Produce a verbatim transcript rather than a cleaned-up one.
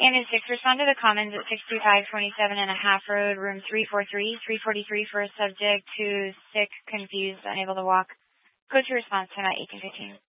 Ambient six, respond to the Commons at six two five twenty-seven and a half Road, room three forty-three, three forty-three for a subject who's sick, confused, unable to walk. Go to response time at eighteen fifteen.